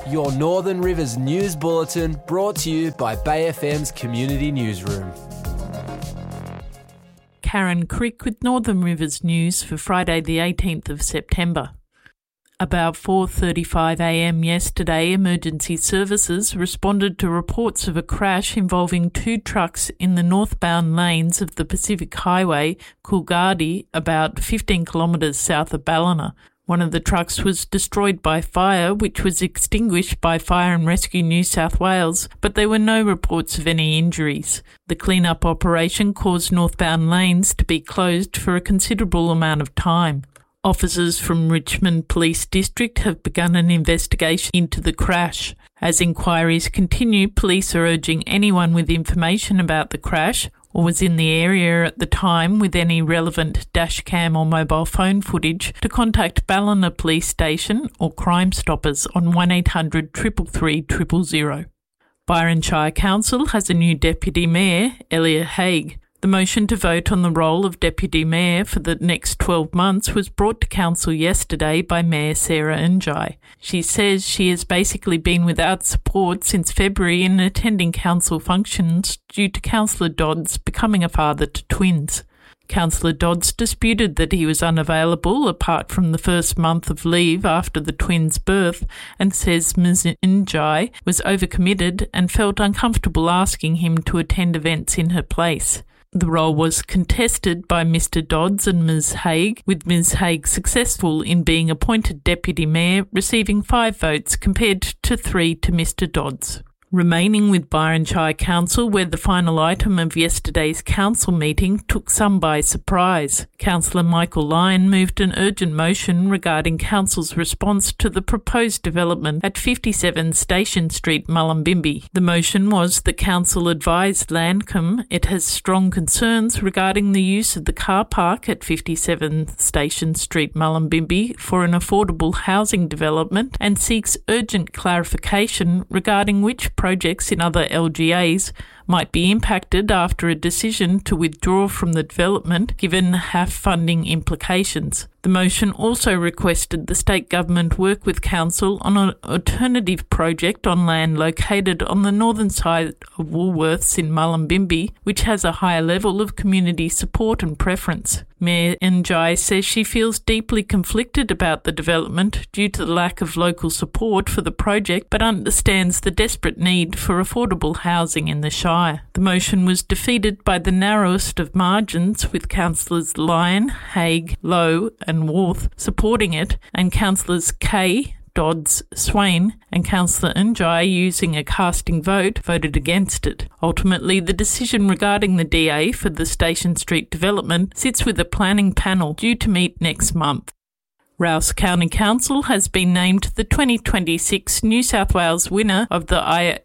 Your Northern Rivers News Bulletin, brought to you by Bay FM's Community Newsroom. Karen Crick with Northern Rivers News for Friday the 18th of September. About 4:35am yesterday, emergency services responded to reports of a crash involving two trucks in the northbound lanes of the Pacific Highway, Coolgardie, about 15 kilometres south of Ballina. One of the trucks was destroyed by fire, which was extinguished by Fire and Rescue New South Wales, but there were no reports of any injuries. The clean-up operation caused northbound lanes to be closed for a considerable amount of time. Officers from Richmond Police District have begun an investigation into the crash. As inquiries continue, police are urging anyone with information about the crash or was in the area at the time with any relevant dashcam or mobile phone footage to contact Ballina Police Station or Crime Stoppers on 1800 333 000. Byron Shire Council has a new Deputy Mayor, Elliot Haig. The motion to vote on the role of Deputy Mayor for the next 12 months was brought to Council yesterday by Mayor Sarah Njai. She says she has basically been without support since February in attending Council functions due to Councillor Dodds becoming a father to twins. Councillor Dodds disputed that he was unavailable apart from the first month of leave after the twins' birth and says Ms Njai was overcommitted and felt uncomfortable asking him to attend events in her place. The role was contested by Mr Dodds and Ms Haig, with Ms Haig successful in being appointed Deputy Mayor, receiving 5 votes compared to 3 to Mr Dodds. Remaining with Byron Shire Council, where the final item of yesterday's council meeting took some by surprise. Councillor Michael Lyon moved an urgent motion regarding council's response to the proposed development at 57 Station Street, Mullumbimby. The motion was that council advised Landcom it has strong concerns regarding the use of the car park at 57 Station Street, Mullumbimby for an affordable housing development and seeks urgent clarification regarding which projects in other LGAs might be impacted after a decision to withdraw from the development given HAF funding implications. The motion also requested the state government work with council on an alternative project on land located on the northern side of Woolworths in Mullumbimby, which has a higher level of community support and preference. Mayor Njai says she feels deeply conflicted about the development due to the lack of local support for the project, but understands the desperate need for affordable housing in the Shire. The motion was defeated by the narrowest of margins, with councillors Lyon, Haig, Lowe and Worth supporting it, and councillors Kay, Dodds, Swain and Councillor Njai, using a casting vote, voted against it. Ultimately, the decision regarding the DA for the Station Street development sits with a planning panel due to meet next month. Rouse County Council has been named the 2026 New South Wales winner of the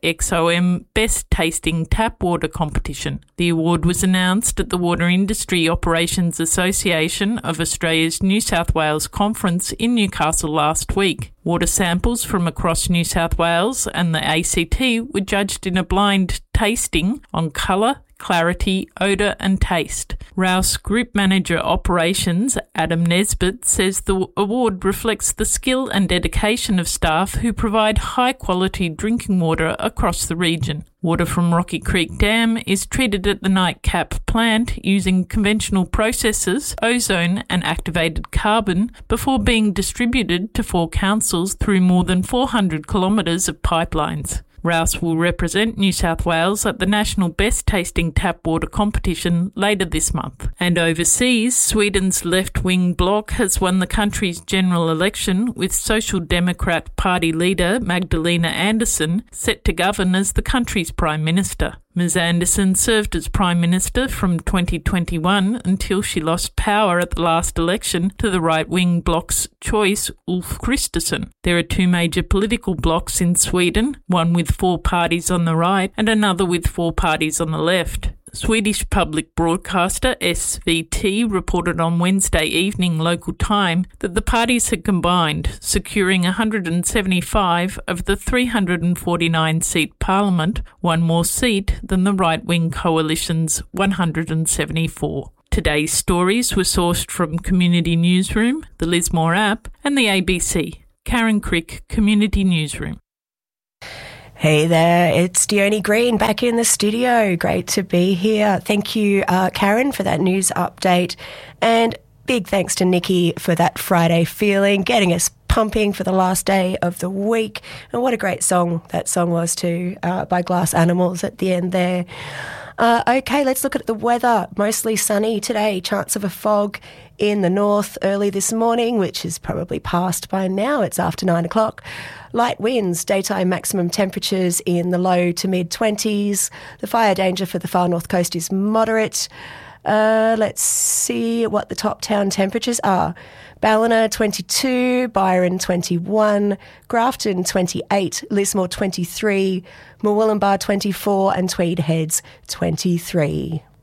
IXOM Best Tasting Tap Water Competition. The award was announced at the Water Industry Operations Association of Australia's New South Wales Conference in Newcastle last week. Water samples from across New South Wales and the ACT were judged in a blind tasting on colour, clarity, odour and taste. Rouse Group Manager Operations Adam Nesbitt says the award reflects the skill and dedication of staff who provide high-quality drinking water across the region. Water from Rocky Creek Dam is treated at the Nightcap plant using conventional processes, ozone and activated carbon before being distributed to 4 councils through more than 400 kilometres of pipelines. Rouse will represent New South Wales at the National Best Tasting Tap Water Competition later this month. And overseas, Sweden's left-wing bloc has won the country's general election, with Social Democrat Party leader Magdalena Andersson set to govern as the country's Prime Minister. Ms Andersson served as Prime Minister from 2021 until she lost power at the last election to the right-wing bloc's choice, Ulf Kristersson. There are 2 major political blocs in Sweden, one with 4 parties on the right and another with 4 parties on the left. Swedish public broadcaster SVT reported on Wednesday evening local time that the parties had combined, securing 175 of the 349-seat parliament, one more seat than the right-wing coalition's 174. Today's stories were sourced from Community Newsroom, the Lismore app and the ABC. Karen Crick, Community Newsroom. Hey there, it's Dione Green back in the studio. Great to be here. Thank you, Karen, for that news update. And big thanks to Nikki for that Friday feeling, getting us pumping for the last day of the week. And what a great song that song was too, by Glass Animals at the end there. Okay, let's look at the weather. Mostly sunny today, chance of a fog in the north early this morning, which is probably past by now. It's after 9 o'clock. Light winds, daytime maximum temperatures in the low to mid-20s. The fire danger for the far north coast is moderate. Let's see what the top town temperatures are. Ballina 22, Byron 21, Grafton 28, Lismore 23, Murwillumbah 24 and Tweed Heads 23.